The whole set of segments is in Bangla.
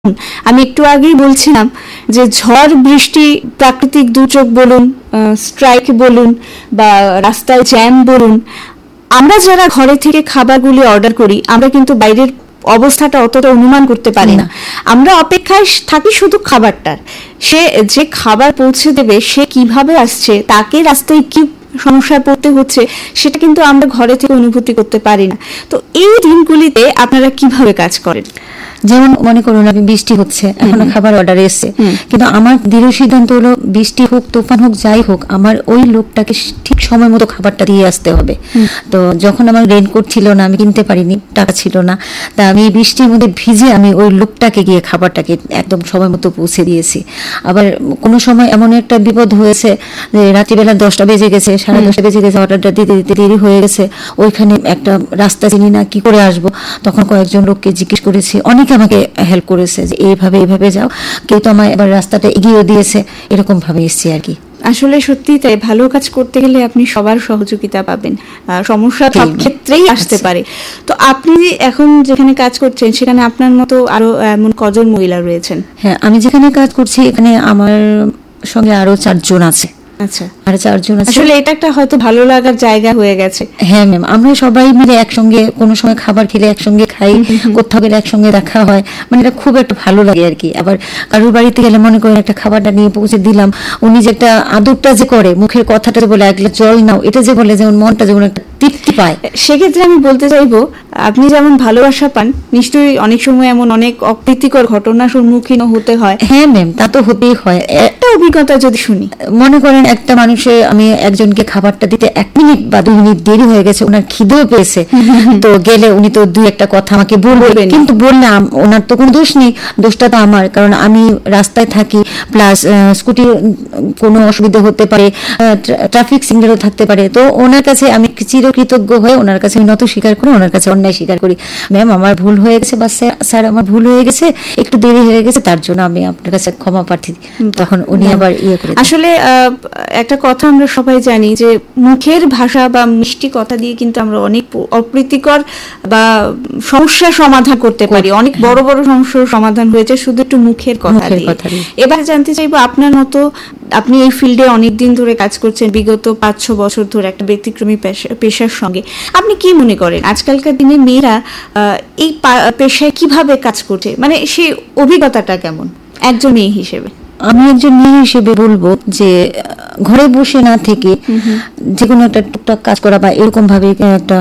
আমি একটু আগেই বলছিলাম যে ঝড় বৃষ্টি, প্রাকৃতিক দুর্যোগ বলুন, স্ট্রাইক বলুন বা রাস্তায় জ্যাম বলুন, আমরা যারা ঘরে থেকে খাবারগুলি অর্ডার করি আমরা কিন্তু বাইরের অবস্থাটা অতটা অনুমান করতে পারি না। আমরা অপেক্ষায় থাকি শুধু খাবারটার, সে যে খাবার পৌঁছে দেবে সে কিভাবে আসছে, তাকে রাস্তায় কি সমস্যায় পড়তে হচ্ছে সেটা কিন্তু আমরা ঘরে থেকে অনুভূতি করতে পারি না। তো এই দিনগুলিতে আপনারা কিভাবে কাজ করেন? যেমন মনে করুন আমি বৃষ্টি হচ্ছে, এখনো খাবার অর্ডার এসছে, কিন্তু আমার দৃঢ় সিদ্ধান্ত হলো বৃষ্টি হোক তুফান হোক যাই হোক আমার ওই লোকটাকে ঠিক সময় মতো খাবারটা দিয়ে আসতে হবে। তো যখন আমার রেইনকোট ছিল না, আমি কিনতে পারিনি, টাকা ছিল না, তা আমি বৃষ্টির মধ্যে ভিজে আমি ওই লোকটাকে গিয়ে খাবারটাকে একদম সময় মতো পৌঁছে দিয়েছি। আবার কোনো সময় এমন একটা বিপদ হয়েছে যে রাত্রিবেলা 10টা বেজে গেছে, 10:30 বেজে গেছে, অর্ডারটা দিতে দিতে দেরি হয়ে গেছে, ওইখানে একটা রাস্তা চিনি না, কি করে আসবো, তখন কয়েকজন লোককে জিজ্ঞেস করেছি, অনেকে আমাকে হেল্প করেছে যে এইভাবে যাও, কেউ তো আমার এবার রাস্তাটা এগিয়ে দিয়েছে, এরকম ভাবে এসছি আর কি। আসলে সত্যি তাই, ভালো কাজ করতে গেলে আপনি সবার সহযোগিতা পাবেন, সমস্যা সব ক্ষেত্রেই আসতে পারে। তো আপনি এখন যেখানে কাজ করছেন সেখানে আপনার মতো আরো এমন কজন মহিলা রয়েছেন? হ্যাঁ, আমি যেখানে কাজ করছি এখানে আমার সঙ্গে আরো 4 জন আছে। আচ্ছা, আর 4 জন আছে। আসলে এটা একটা হয়তো ভালো লাগার জায়গা হয়ে গেছে। হ্যাঁ ম্যাম, আমরা সবাই মিলে একসঙ্গে কোনো সময় খাবার খেলে একসঙ্গে খাই, কোথাও গেলে একসঙ্গে দেখা হয়, মানে এটা খুব একটা ভালো লাগে আর কি। আবার কারোর বাড়িতে গেলে মনে করেন একটা খাবারটা নিয়ে পৌঁছে দিলাম, উনি যে একটা আদরটা যে করে, মুখের কথাটা যে বলে 1 গ্লাস জল নাও, এটা যে বলে, যেমন মনটা যেমন একটা তৃপ্তি পায়। সেক্ষেত্রে আমি বলতে চাইবো আপনি যেমন ভালোবাসা পান, নিশ্চয়ই অনেক সময় এমন অনেক অপ্রীতিকর ঘটনার সম্মুখীন হতে হয়। হ্যাঁ ম্যাম, তা তো হতেই হয়। একটা অভিজ্ঞতা যদি শুনি। মনে করেন একটা মানুষের, আমি একজনকে খাবারটা দিতে 1 মিনিট বা 2 মিনিট দেরি হয়ে গেছে, ওনার খিদেও পেয়েছে, তো গেলে উনি তো 2-1টা কথা আমাকে বলবেন, কিন্তু বললাম ওনার তো কোনো দোষ নেই, দোষটা তো আমার, কারণ আমি রাস্তায় থাকি, প্লাস স্কুটি কোনো অসুবিধা হতে পারে, ট্রাফিক সিগন্যালও থাকতে পারে। তো ওনার কাছে আমি চিরকৃতজ্ঞ হয়ে ওনার কাছে নত স্বীকার করি, ওনার কাছে অন্যায় স্বীকার করি, ম্যাম আমার ভুল হয়ে গেছে, বা স্যার আমার ভুল হয়ে গেছে, একটু দেরি হয়ে গেছে, তার জন্য আমি আপনার কাছে ক্ষমা প্রার্থী। তখন উনি আবার করে। আসলে একটা কথা আমরা সবাই জানি যে মুখের ভাষা বা মিষ্টি কথা দিয়ে কিন্তু আমরা অনেক অপ্রীতিকর বা সমস্যার সমাধান করতে পারি। অনেক বড় বড় সমস্যার সমাধান হয়েছে শুধু একটু মুখের কথা দিয়ে। এবার জানতে চাইবো আপনার মতো, আপনি এই ফিল্ডে অনেকদিন ধরে কাজ করছেন, বিগত 5-6 বছর ধরে একটা ব্যতিক্রমী পেশার সঙ্গে, আপনি কি মনে করেন আজকালকার দিনে মেয়েরা এই পেশায় কিভাবে কাজ করছে, মানে সেই অভিজ্ঞতাটা কেমন একজন মেয়ে হিসেবে? আমি একজন মেয়ে হিসেবে বলবো যে ঘরে বসে না থেকে যে কোনো একটা টুকটাক কাজ করা, বা এরকম ভাবে একটা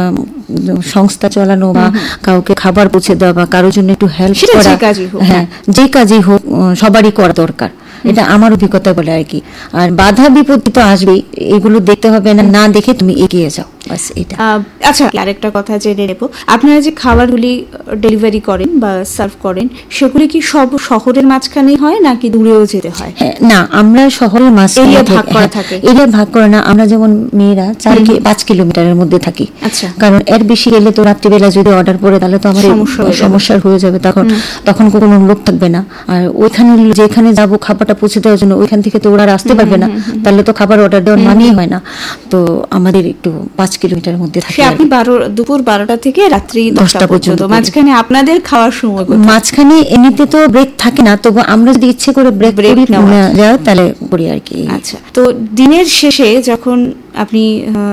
সংস্থা চালানো, বা কাউকে খাবার পৌঁছে দেওয়া, বা কারোর জন্য একটু হেল্প করা, হ্যাঁ যে কাজই হোক সবারই করা দরকার, এটা আমার অভিজ্ঞতা বলে আর কি। আর বাধা বিপত্তি তো আসবেই, এগুলো দেখতে হবে না, না দেখে তুমি এগিয়ে যাও, বাস এটা। আচ্ছা, আরেকটা কথা জেনে নেব, আপনারা যে খাবারগুলি ডেলিভারি করেন বা সার্ভ করেন সেগুলি কি সব শহরের মাঝখানেই হয় নাকি দূরেও যেতে হয়? না, আমরা শহরের মাঝখানে এরিয়া ভাগ করে না, আমরা যেমন মেয়েরা 4-5 কিলোমিটারের মধ্যে থাকি। আচ্ছা, কারণ এর বেশি গেলে তো রাত্রিবেলা যদি অর্ডার পড়ে তাহলে তো আমাদের সমস্যা হয়ে যাবে, তখন কোনো লোক থাকবে না। আর ওইখানে যেখানে যাবো খাবারটা পৌঁছে দেওয়ার জন্য, ওইখান থেকে তো ওরা আসতে পারবে না, তাহলে তো খাবার অর্ডার দেওয়ার মানেই হয় না। তো আমাদের একটু 5 কিলোমিটারের মধ্যে থাকে। আপনি দুপুর 12টা থেকে রাত্রি 10টা পর্যন্ত, মাঝখানে আপনাদের খাওয়ার সময়? মাঝখানে এমনিতে তো ব্রেক থাকে না, তবু আমরা যদি ইচ্ছে করে ব্রেক নেওয়া যায় তাহলে করি আর কি। আচ্ছা, তো দিনের শেষে যখন আপনি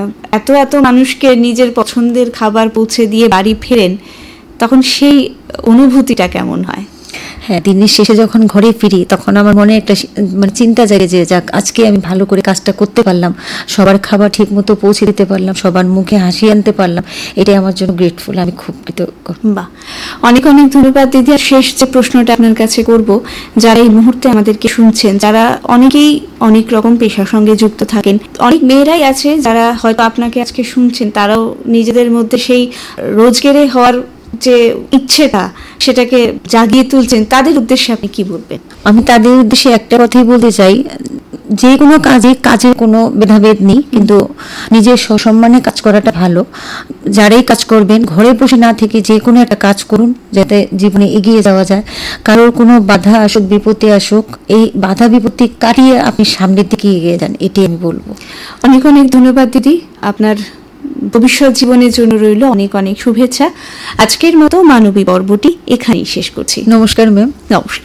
এত মানুষকে নিজের পছন্দের খাবার পৌঁছে দিয়ে বাড়ি ফেরেন, তখন সেই অনুভূতিটা কেমন হয়? হ্যাঁ, দিনের শেষে যখন ঘরে ফিরি তখন আমার মনে একটা মানে চিন্তা জাগে যে যাক আজকে আমি ভালো করে কাজটা করতে পারলাম, সবার খাবার ঠিক মতো পৌঁছে দিতে পারলাম, সবার মুখে হাসি আনতে পারলাম, এটাই আমার জন্য গ্রেটফুল, আমি খুব কৃতজ্ঞ। বাহ, অনেক ধন্যবাদ দিদি। আর শেষ যে প্রশ্নটা আপনার কাছে করব, যারা এই মুহূর্তে আমাদেরকে শুনছেন, যারা অনেকেই অনেক রকম পেশার সঙ্গে যুক্ত থাকেন, অনেক মেয়েরাই আছে যারা হয়তো আপনাকে আজকে শুনছেন, তারাও নিজেদের মধ্যে সেই রোজগারে হওয়ার যে ইচ্ছেটা সেটাকে জাগিয়ে তুলছেন, তাদের উদ্দেশ্যে আপনি কি বলবেন? আমি তাদের উদ্দেশ্যে একটা কথাই বলতে চাই, যে কোনো কাজের কোনো ভেদাভেদ নেই, কিন্তু নিজের সসম্মানে কাজ করাটা ভালো। যারাই কাজ করবেন ঘরে বসে না থেকে যে কোনো একটা কাজ করুন, যাতে জীবনে এগিয়ে যাওয়া যায়। কারোর কোনো বাধা আসুক, বিপত্তি আসুক, এই বাধা বিপত্তি কাটিয়ে আপনি সামনের দিকে এগিয়ে যান, এটাই আমি বলবো। অনেক ধন্যবাদ দিদি, আপনার ভবিষ্যৎ জীবনের জন্য রইল অনেক শুভেচ্ছা। আজকের মতো মানবী পর্বটি এখানেই শেষ করছি। নমস্কার ম্যাম। নমস্কার।